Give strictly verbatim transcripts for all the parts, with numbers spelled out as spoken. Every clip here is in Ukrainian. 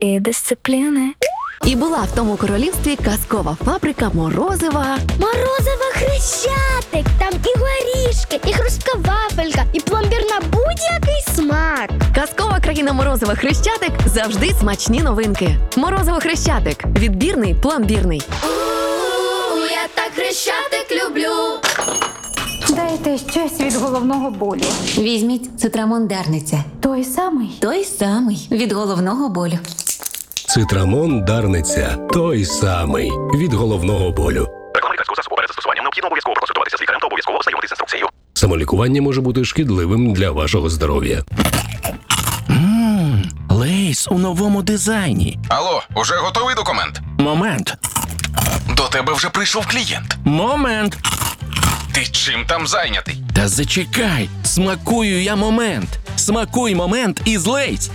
і дисципліни. І була в тому королівстві казкова фабрика морозива. Морозиво Хрещатик! Там і горішки, і хрустка вафелька, і пломбір на будь-який смак. Казкова країна морозива Хрещатик – завжди смачні новинки. Морозиво Хрещатик – відбірний, пломбірний. У-у-у, я так Хрещатик люблю. Дайте щось від головного болю. Візьміть цитрамон Дарниця. Той самий. Той самий від головного болю. Цитрамон Дарниця. Той самий. Від головного болю. Реклама лікарського засобу. Перед застосуванням необхідно обов'язково проконсультуватися з лікарем та обов'язково ознайомитися з інструкцією. Самолікування може бути шкідливим для вашого здоров'я. Ммм, Лейс у новому дизайні. Алло, уже готовий документ? Момент. До тебе вже прийшов клієнт. Момент. Ти чим там зайнятий? Та зачекай, смакую я момент. Смакуй момент із Лейс.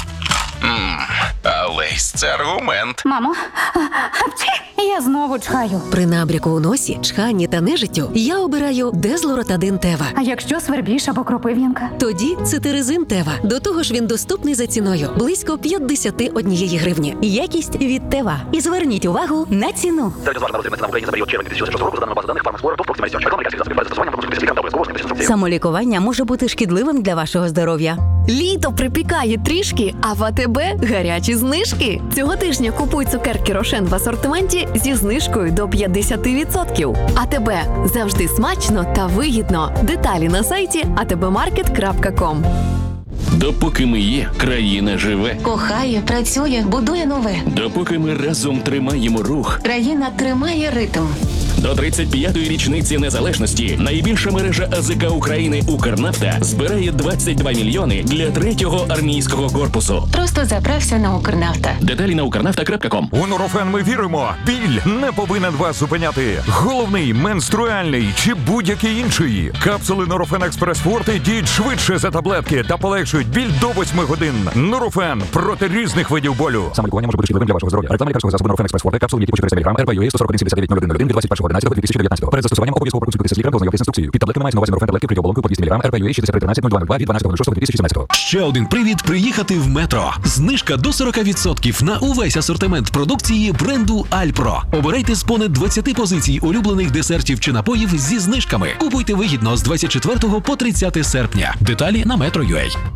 Ммм, а Лейс – це аргумент. Мамо, апчі, я знову чхаю. При набряку у носі, чханні та нежиттю я обираю дезлоротадин Тева. А якщо свербіж або кропив'янка? Тоді цитиризин Тева. До того ж він доступний за ціною – близько п'ятдесят однієї гривні. Якість від Тева. І зверніть увагу на ціну. Середньозважена розмірна ціна в Україні за період червень дві тисячі шостого року за даними бази даних Фармаксфлора ТОВ Proxima Research. Реклама лікарських засобів. Перед застосуванням проконсультуйтесь з лікарем та обов'язково ознайомитися з інструкцією. Самолікування може бути шкідливим для вашого здоров'я. Літо припікає трішки, а в АТБ гарячі знижки. Цього тижня купуй цукерки Рошен в асортименті зі знижкою до п'ятдесят відсотків. АТБ – завжди смачно та вигідно. Деталі на сайті а те бе маркет крапка ком. Допоки ми є, країна живе. Кохає, працює, будує нове. Допоки ми разом тримаємо рух. Країна тримає ритм. До тридцять п'ятої річниці незалежності найбільша мережа а зе ка України «Укрнафта» збирає двадцять два мільйони для третього армійського корпусу. Просто заправся на Укрнафта. Деталі на укрнафта крапка ком. У Нурофен ми віримо. Біль не повинен вас зупиняти. Головний, менструальний чи будь-який інший. Капсули Нурофен Експрес Форте діють швидше за таблетки та полегшують біль до восьми годин. Нурофен проти різних видів болю. Самолікування може бути шкідливим для вашого здоров'я. Реклама лікарського засобу Нурофен Експрес Форте. Капсули, які по чотириста міліграм, ар пе ю ей сто сорок один сімдесят дев'ять нуль один нуль один від двадцять першого одинадцятого дві тисячі дев'ятнадцятого. Перед застосуванням обов'язково проконсультуйтеся з лікарем та ознайомтесь з інструкцією. Під таблетками мається на увазі Нурофен таблетки при оболонку по двісті міліграм, ар пе ю ей шістдесят три тринадцять нуль два нуль два від дванадцятого шостого дві тисячі сімнадцятого. Ще один привід приїхати в Метро. Знижка до сорок відсотків на увесь асортимент продукції бренду Альпро. Обирайте з понад двадцяти позицій улюблених десертів чи напоїв зі знижками. Купуйте вигідно з двадцять четвертого по тридцяте серпня. Деталі на метро крапка ю ей.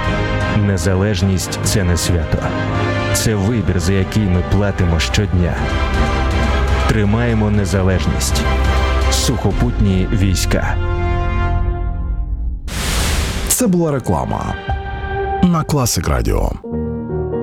Незалежність – це не свято. Це вибір, за який ми платимо щодня. Тримаємо незалежність. Сухопутні війська. Це була реклама на Класик Радіо.